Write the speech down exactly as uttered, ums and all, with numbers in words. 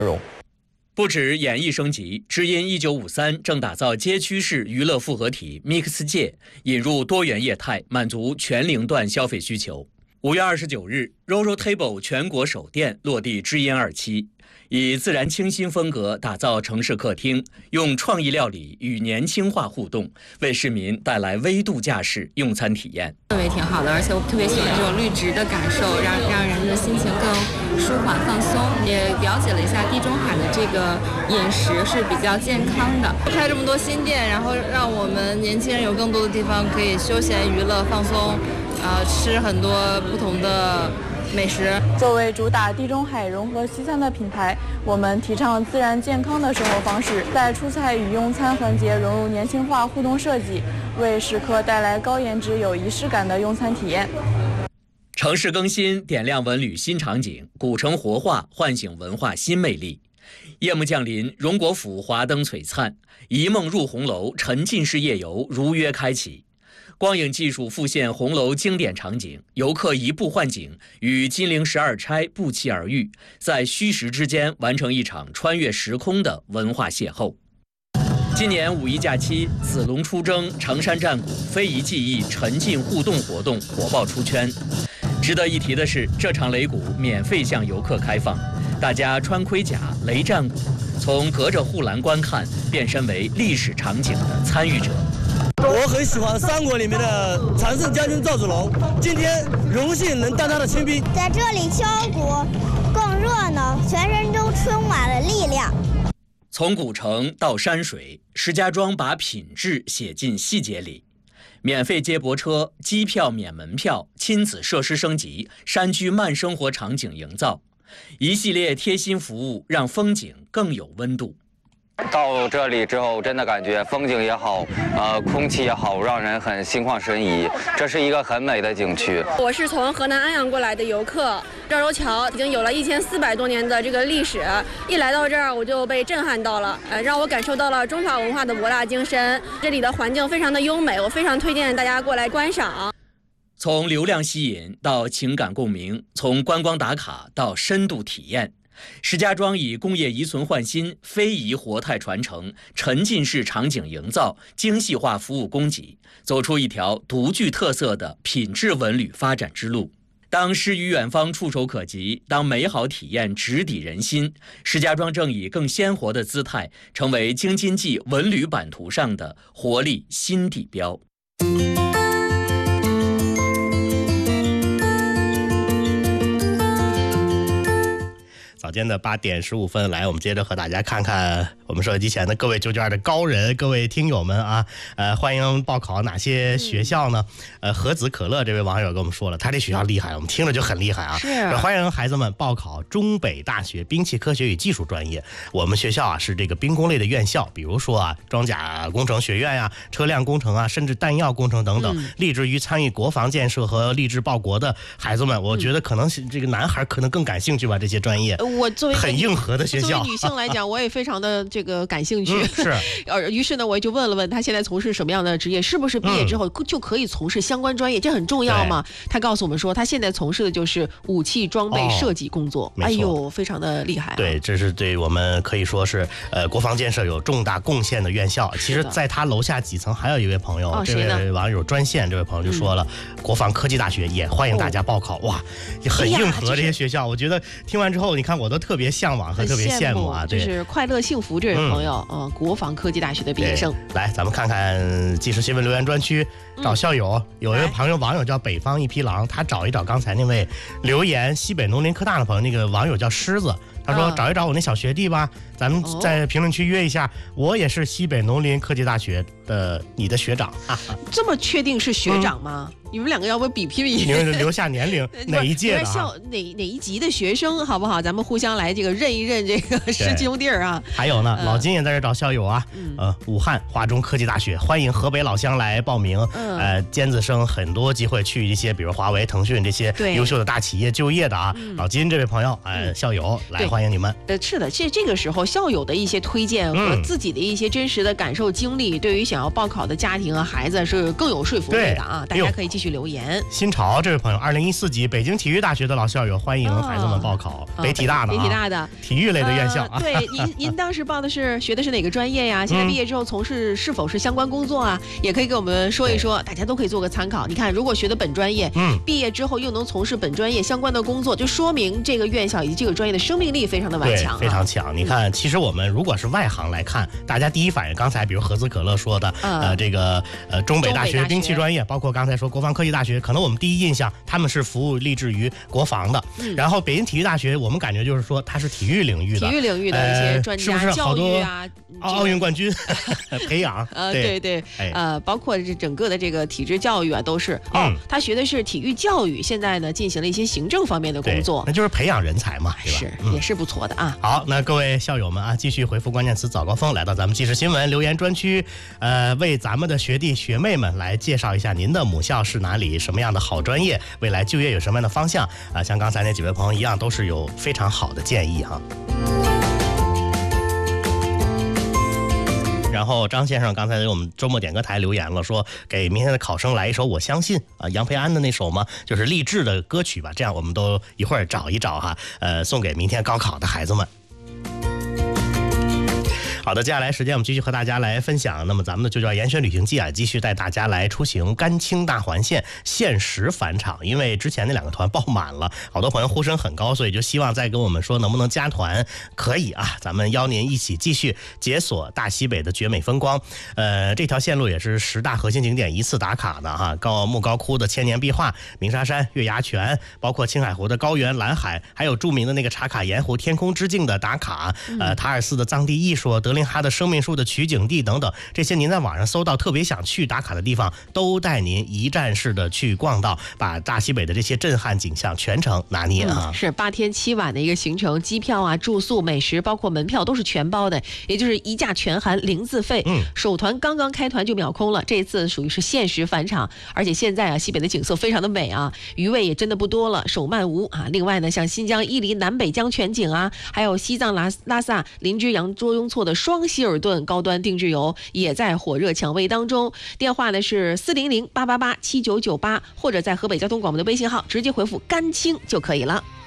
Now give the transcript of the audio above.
容。 不止演艺升级，知音一九五三正打造街区式娱乐复合体 Mix 界，引入多元业态，满足全龄段消费需求。五月二十九日 ，Roro Table 全国首店落地知音二期，以自然清新风格打造城市客厅，用创意料理与年轻化互动，为市民带来微度假式用餐体验。 氛围挺好的，而且我特别喜欢这种绿植的感受，让让人的心情更舒缓放松。也了解了一下地中海的这个饮食是比较健康的。开这么多新店，然后让我们年轻人有更多的地方可以休闲娱乐放松，呃，吃很多不同的美食。 作为主打地中海融合西餐的品牌，我们提倡自然健康的生活方式，在出菜与用餐环节融入年轻化互动设计，为食客带来高颜值有仪式感的用餐体验。 城市更新点亮文旅新场景，古城活化唤醒文化新魅力。夜幕降临，荣国府华灯璀璨，一梦入红楼沉浸式夜游如约开启。光影技术复现红楼经典场景，游客移步换景，与金陵十二钗不期而遇，在虚实之间完成一场穿越时空的文化邂逅。今年五一假期，子龙出征、常山战鼓、非遗技艺沉浸互动活动火爆出圈。值得一提的是，这场擂鼓免费向游客开放，大家穿盔甲、擂战鼓，从隔着护栏观看，变身为历史场景的参与者。 我很喜欢三国里面的常胜将军赵子龙，今天荣幸能当他的亲兵， 在这里敲鼓更热闹，全身都充满了力量。 从古城到山水，石家庄把品质写进细节里。免费接驳车、机票免门票、亲子设施升级、山区慢生活场景营造，一系列贴心服务让风景更有温度。 到这里之后，真的感觉风景也好，呃，空气也好，让人很心旷神怡。这是一个很美的景区。 我是从河南安阳过来的游客，赵州桥已经有了一千四百多年的这个历史，一来到这儿我就被震撼到了，呃，让我感受到了中华文化的博大精深。这里的环境非常的优美，我非常推荐大家过来观赏。 从流量吸引到情感共鸣，从观光打卡到深度体验。石家庄以工业遗存焕新、非遗活态传承、沉浸式场景营造、精细化服务供给，走出一条独具特色的品质文旅发展之路。当诗与远方触手可及，当美好体验直抵人心，石家庄正以更鲜活的姿态，成为京津冀文旅版图上的活力新地标。 早间的八点十五分，来，我们接着和大家看看我们收音机前的各位九九二的高人，各位听友们啊，呃，欢迎报考哪些学校呢？呃，和子可乐这位网友跟我们说了，他这学校厉害，我们听着就很厉害啊。 是， 欢迎孩子们报考中北大学兵器科学与技术专业。我们学校啊是这个兵工类的院校，比如说啊装甲工程学院呀、啊、车辆工程啊，甚至弹药工程等等，嗯、立志于参与国防建设和立志报国的孩子们，我觉得可能是这个男孩可能更感兴趣吧，这些专业。 我作为很硬核的学校， 作为女性来讲，我也非常的这个感兴趣。 嗯、是， 呃，于是呢，我也就问了问他现在从事什么样的职业，是不是毕业之后就可以从事相关专业？嗯、这很重要吗？他告诉我们说，他现在从事的就是武器装备设计工作。哦、哎呦，非常的厉害、啊。 对，这是对我们可以说是呃国防建设有重大贡献的院校。其实，在他楼下几层还有一位朋友， 哦、 这位网友专线这位朋友就说了，嗯、国防科技大学也欢迎大家报考。哦、哇，很硬核这些学校，我觉得听完之后，你看我都特别向往和特别羡慕啊！ 对，就是快乐幸福这位朋友，嗯、呃，国防科技大学的毕业生。 来，咱们看看即时新闻留言专区找校友，嗯、有一位朋友网友叫北方一匹狼，他找一找刚才那位留言西北农林科大的朋友，那个网友叫狮子。他说：“找一找我那小学弟吧，咱们在评论区约一下。我也是西北农林科技大学的你的学长。哈哈” 这么确定是学长吗？嗯、你们两个要不比拼比？ 你们留下年龄，哪一届的、啊？ 校哪哪一级的学生，好不好？咱们互相来这个认一认这个师兄弟啊。 还有呢，呃、老金也在这找校友啊。嗯、呃，武汉华中科技大学欢迎河北老乡来报名。嗯、呃，尖子生很多机会去一些，比如华为、腾讯这些优秀的大企业就业的啊。嗯、老金这位朋友，呃，校友来。欢迎你们。 呃，是的，这这个时候校友的一些推荐和自己的一些真实的感受经历，嗯、对于想想要报考的家庭啊、孩子是更有说服力的啊！大家可以继续留言。 新潮这位朋友，二零一四级北京体育大学的老校友，欢迎孩子们报考、哦、北体大的、啊、 北体大的体育类的院校。 呃、对，您您当时报的是学的是哪个专业呀？现在毕业之后从事是否是相关工作啊？嗯、也可以给我们说一说，大家都可以做个参考。你看，如果学的本专业，嗯，毕业之后又能从事本专业相关的工作，就说明这个院校以及这个专业的生命力非常的顽强、啊， 非常强。你看，其实我们如果是外行来看，大家第一反应，刚才比如合资可乐说的，嗯、呃，这个呃中北大学兵器专业，包括刚才说国防科技大学，可能我们第一印象他们是服务立志于国防的。嗯、然后北京体育大学，我们感觉就是说它是体育领域的， 体育领域的一些专家、 呃、是不是好多教育啊， 奥运冠军培养？ 呃，对对，哎、呃，包括这整个的这个体制教育啊，都是哦，嗯、他学的是体育教育，现在呢进行了一些行政方面的工作， 那就是培养人才嘛，对吧？ 是，嗯、也是不错的啊。 好，那各位校友们啊，继续回复关键词早高峰，来到咱们即时新闻留言专区，呃，为咱们的学弟学妹们来介绍一下您的母校是哪里，什么样的好专业，未来就业有什么样的方向啊、呃？像刚才那几位朋友一样，都是有非常好的建议哈。然后张先生刚才给我们周末点歌台留言了，说给明天的考生来一首《我相信》啊，杨培安的那首嘛，就是励志的歌曲吧。这样我们都一会儿找一找哈，呃，送给明天高考的孩子们。好的，接下来时间我们继续和大家来分享。那么咱们的就叫严选旅行记啊，继续带大家来出行甘青大环线，限时返场。因为之前那两个团爆满了，好多朋友呼声很高，所以就希望再跟我们说能不能加团。可以啊，咱们邀您一起继续解锁大西北的绝美风光。呃，这条线路也是十大核心景点一次打卡的哈，高莫高窟的千年壁画、鸣沙山、月牙泉，包括青海湖的高原蓝海，还有著名的那个茶卡盐湖天空之镜的打卡，呃，塔尔寺的藏地艺术。德林哈的生命树的取景地等等，这些您在网上搜到特别想去打卡的地方，都带您一站式的去逛到，把大西北的这些震撼景象全程拿捏啊、 嗯！是八天七晚的一个行程，机票啊、住宿、美食，包括门票都是全包的，也就是一价全含零自费。嗯，首团刚刚开团就秒空了，这一次属于是限时返场，而且现在啊，西北的景色非常的美啊，余味也真的不多了，手慢无啊。另外呢，像新疆伊犁南北疆全景啊，还有西藏拉拉萨林芝扬卓雍措的双希尔顿高端定制游也在火热抢位当中。电话呢是四零零八八八七九九八，或者在河北交通广播的微信号直接回复甘青就可以了。